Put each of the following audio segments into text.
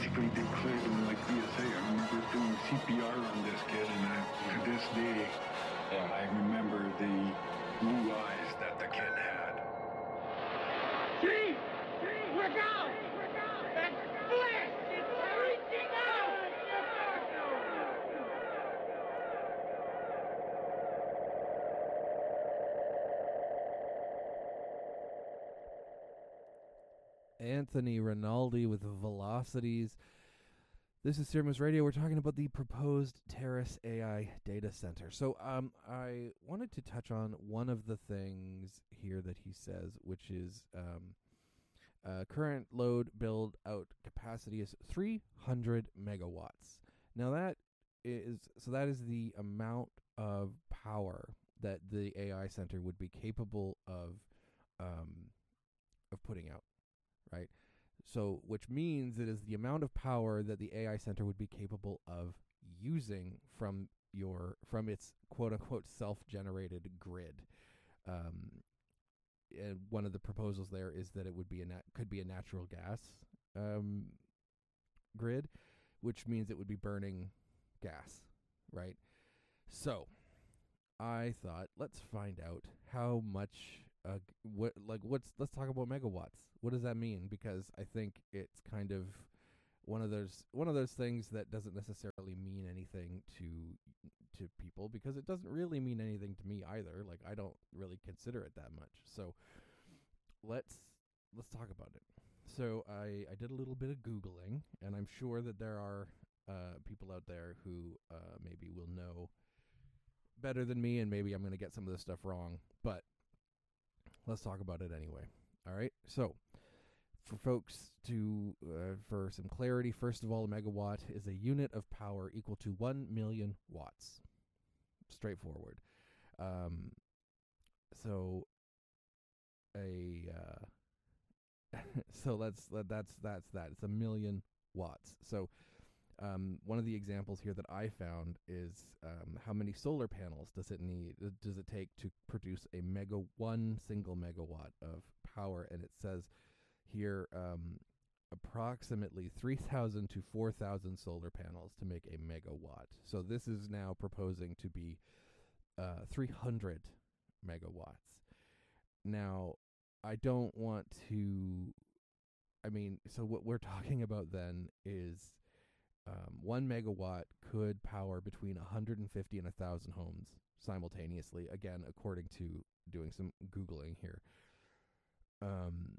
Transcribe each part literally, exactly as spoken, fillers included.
basically declared him like P S A. I remember doing C P R on this kid, and I, to this day, yeah, I remember the blue eyes that the kid had. Chief! Look out! That flesh is reaching out! Anthony Rinaldi with Velocities. This is Sirius Radio. We're talking about the proposed Terrace A I data center. So um, I wanted to touch on one of the things here that he says, which is um, uh, current load build out capacity is three hundred megawatts. Now that is, so that is the amount of power that the A I center would be capable of um, of putting out. Right, so which means it is the amount of power that the A I center would be capable of using from your from its quote unquote self-generated grid. Um, and one of the proposals there is that it would be a nat- could be a natural gas um, grid, which means it would be burning gas. Right, so I thought let's find out how much. Uh, what like what's let's talk about megawatts. What does that mean? Because I think it's kind of one of those one of those things that doesn't necessarily mean anything to to people, because it doesn't really mean anything to me either. Like I don't really consider it that much. So let's let's talk about it. So I I did a little bit of Googling, and I'm sure that there are uh, people out there who uh, maybe will know better than me, and maybe I'm going to get some of this stuff wrong, but let's talk about it anyway. All right. So, for folks to, uh, for some clarity, first of all, a megawatt is a unit of power equal to one million watts. Straightforward. Um, so, a, uh, so let's, that's, that's that. It's a million watts. So, Um, one of the examples here that I found is um, how many solar panels does it need? Uh, does it take to produce a mega one single megawatt of power? And it says here um, approximately three thousand to four thousand solar panels to make a megawatt. So this is now proposing to be uh, three hundred megawatts. Now, I don't want to. I mean, so what we're talking about then is. Um, one megawatt could power between one hundred fifty and one thousand homes simultaneously, again, according to doing some Googling here. Um,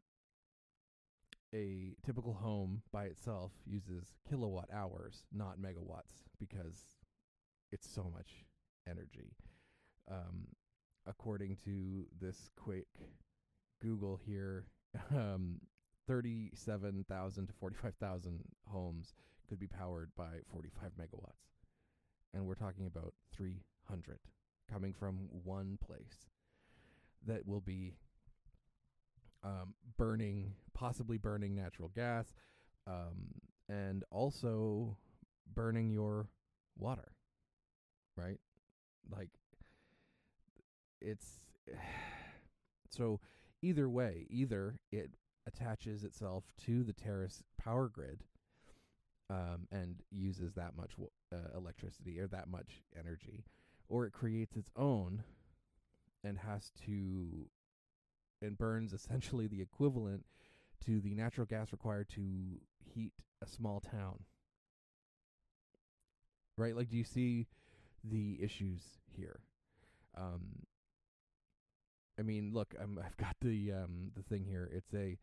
a typical home by itself uses kilowatt hours, not megawatts, because it's so much energy. Um, according to this quick Google here, um, thirty-seven thousand to forty-five thousand homes could be powered by forty-five megawatts. And we're talking about three hundred coming from one place that will be um, burning, possibly burning natural gas, um, and also burning your water, right? Like, it's... So either way, either it attaches itself to the Terrace power grid um, and uses that much uh, electricity or that much energy, or it creates its own and has to and burns essentially the equivalent to the natural gas required to heat a small town. Right? Like, do you see the issues here? Um, I mean, look, I'm, I've got the um, the thing here. It's a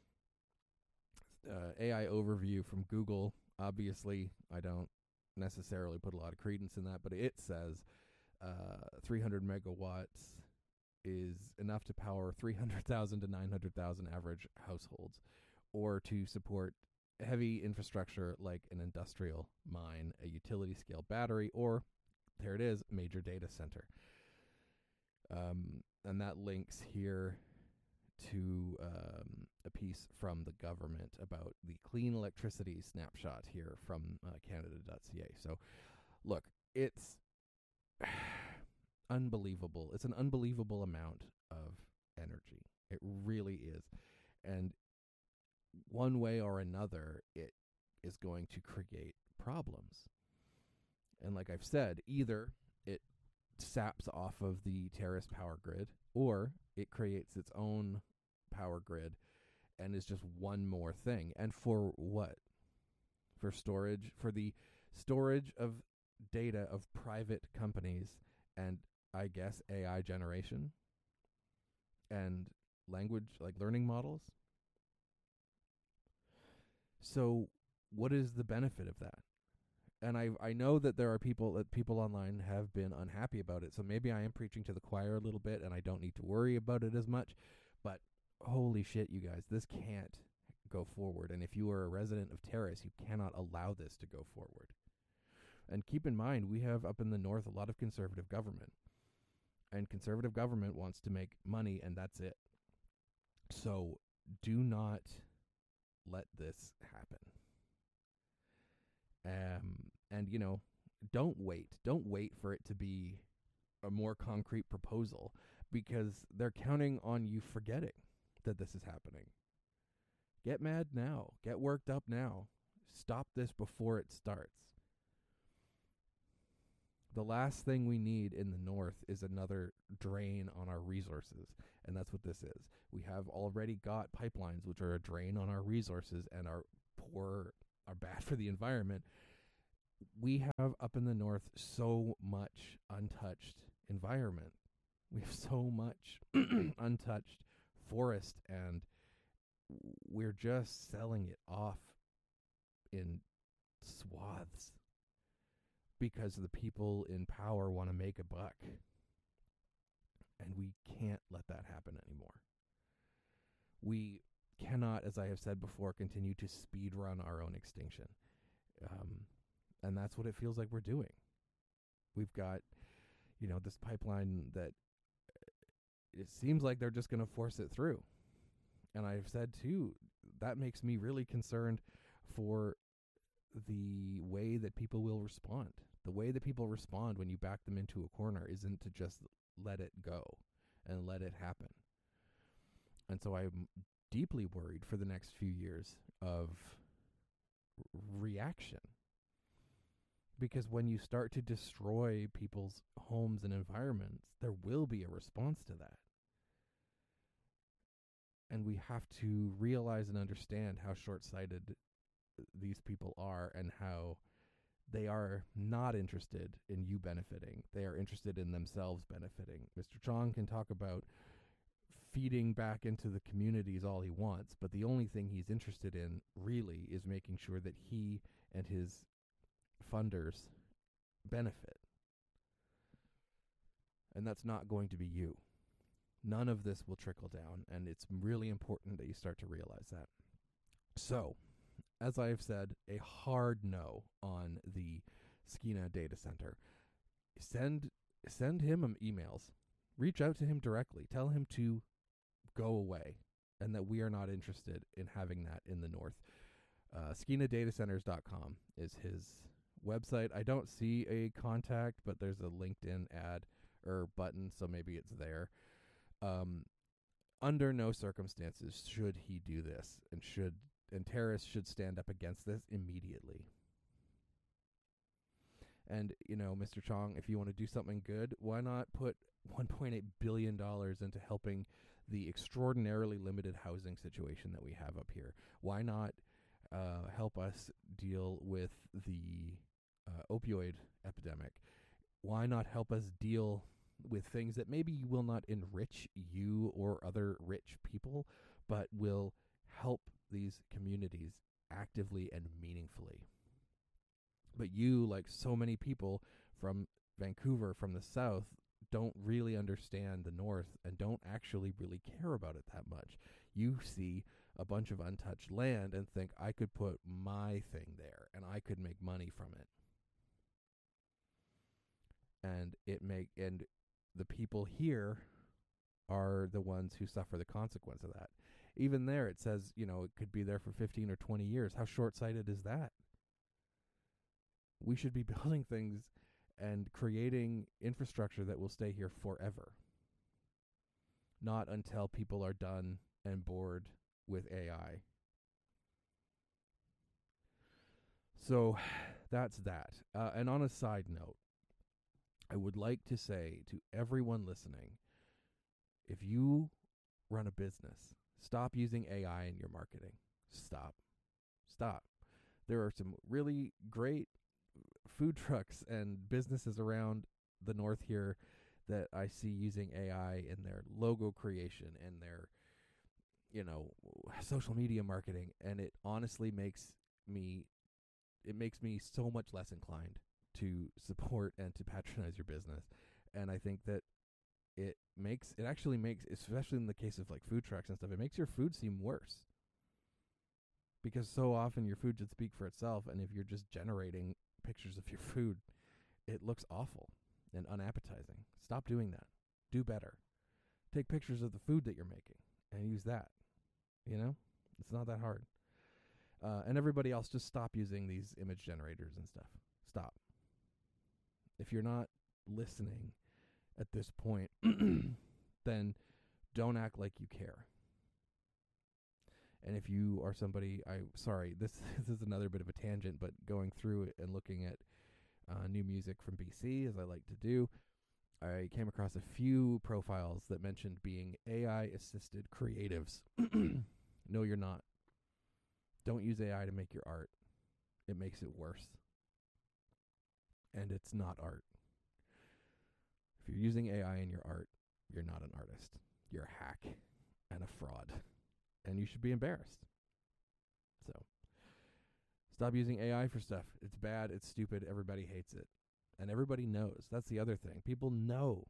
uh, A I overview from Google. Obviously, I don't necessarily put a lot of credence in that, but it says uh, three hundred megawatts is enough to power three hundred thousand to nine hundred thousand average households, or to support heavy infrastructure like an industrial mine, a utility scale battery, or, there it is, major data center. Um, and that links here to um, a piece from the government about the clean electricity snapshot here from uh, Canada dot C A. So, look, it's unbelievable. It's an unbelievable amount of energy. It really is. And one way or another, it is going to create problems. And like I've said, either it saps off of the terrorist power grid, or it creates its own power grid and is just one more thing. And for what? For storage, for the storage of data of private companies and, I guess, A I generation and language, like learning models. So what is the benefit of that? And I I know that there are people that people online have been unhappy about it. So maybe I am preaching to the choir a little bit and I don't need to worry about it as much. But holy shit, you guys, this can't go forward. And if you are a resident of Terrace, you cannot allow this to go forward. And keep in mind, we have up in the north a lot of conservative government. And conservative government wants to make money, and that's it. So do not let this happen. Um, and, you know, don't wait. Don't wait for it to be a more concrete proposal, because they're counting on you forgetting that this is happening. Get mad now. Get worked up now. Stop this before it starts. The last thing we need in the north is another drain on our resources, and that's what this is. We have already got pipelines which are a drain on our resources and are poor, are bad for the environment. We have up in the north so much untouched environment. We have so much untouched forest, and we're just selling it off in swaths because the people in power want to make a buck. And we can't let that happen anymore. We cannot, as I have said before, continue to speed run our own extinction. Um, and that's what it feels like we're doing. We've got, you know, this pipeline that it seems like they're just going to force it through. And I've said, too, that makes me really concerned for the way that people will respond. The way that people respond when you back them into a corner isn't to just let it go and let it happen. And so I'm deeply worried for the next few years of r- reaction. Because when you start to destroy people's homes and environments, there will be a response to that. And we have to realize and understand how short-sighted these people are and how they are not interested in you benefiting. They are interested in themselves benefiting. Mister Chong can talk about feeding back into the communities all he wants, but the only thing he's interested in really is making sure that he and his funders benefit. And that's not going to be you. None of this will trickle down, and it's really important that you start to realize that. So, as I have said, a hard no on the Skeena data center. Send send him um, emails. Reach out to him directly. Tell him to go away and that we are not interested in having that in the north. Uh, Skeena Data Centers dot com is his website. I don't see a contact, but there's a LinkedIn ad or button, so maybe it's there. Um, under no circumstances should he do this, and should and terrorists should stand up against this immediately. And, you know, Mister Chong, if you want to do something good, why not put one point eight billion dollars into helping the extraordinarily limited housing situation that we have up here? Why not uh, help us deal with the uh, opioid epidemic? Why not help us deal with things that maybe will not enrich you or other rich people, but will help these communities actively and meaningfully? But you, like so many people from Vancouver, from the south, don't really understand the north and don't actually really care about it that much. You see a bunch of untouched land and think, I could put my thing there and I could make money from it. And it make and the people here are the ones who suffer the consequence of that. Even there, it says, you know, it could be there for fifteen or twenty years. How short-sighted is that? We should be building things and creating infrastructure that will stay here forever. Not until people are done and bored with A I. So that's that. Uh, and on a side note, I would like to say to everyone listening, if you run a business, stop using A I in your marketing. Stop. Stop. There are some really great food trucks and businesses around the north here that I see using A I in their logo creation and their, you know, social media marketing, and it honestly makes me it makes me so much less inclined to support and to patronize your business. And I think that it makes it actually makes, especially in the case of like food trucks and stuff, it makes your food seem worse. Because so often your food should speak for itself, and if you're just generating pictures of your food, it looks awful and unappetizing. Stop doing that. Do better. Take pictures of the food that you're making and use that. You know? It's not that hard. Uh, and everybody else, just stop using these image generators and stuff. Stop. If you're not listening at this point, then don't act like you care. And if you are somebody, I sorry, this, this is another bit of a tangent, but going through it and looking at uh, new music from B C, as I like to do, I came across a few profiles that mentioned being A I-assisted creatives. No, you're not. Don't use A I to make your art. It makes it worse. And it's not art. If you're using A I in your art, you're not an artist. You're a hack and a fraud. And you should be embarrassed. So, stop using A I for stuff. It's bad. It's stupid. Everybody hates it. And everybody knows. That's the other thing. People know.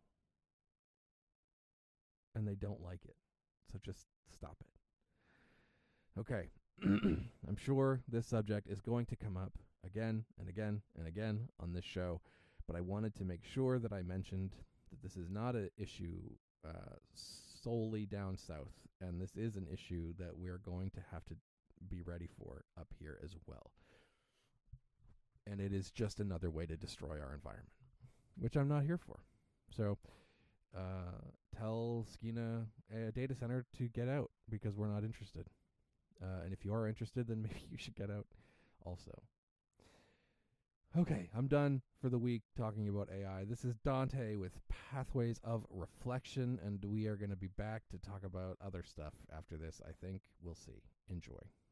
And they don't like it. So just stop it. Okay. I'm sure this subject is going to come up again and again and again on this show. But I wanted to make sure that I mentioned that this is not an issue uh, solely down south. And this is an issue that we're going to have to be ready for up here as well. And it is just another way to destroy our environment, which I'm not here for. So uh, tell Skeena uh, Data Center to get out, because we're not interested. Uh, and if you are interested, then maybe you should get out also. Okay, I'm done for the week talking about A I. This is Dante with Pathways of Reflection, and we are going to be back to talk about other stuff after this, I think. We'll see. Enjoy.